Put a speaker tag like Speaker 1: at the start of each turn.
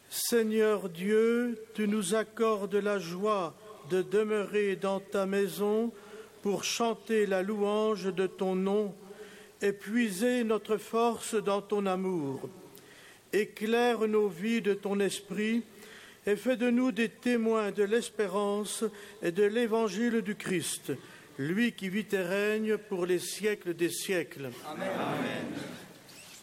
Speaker 1: Seigneur Dieu, tu nous accordes la joie de demeurer dans ta maison pour chanter la louange de ton nom et puiser notre force dans ton amour. Éclaire nos vies de ton esprit et fais de nous des témoins de l'espérance et de l'évangile du Christ, lui qui vit et règne pour les siècles des siècles.
Speaker 2: Amen. Amen.